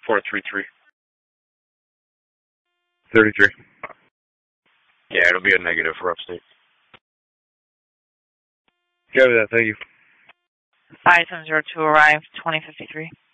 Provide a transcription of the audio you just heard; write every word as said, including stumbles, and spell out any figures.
four three three. thirty-three. Yeah, it'll be a negative for upstate. Copy that, thank you. five seven zero two arrive, twenty fifty-three.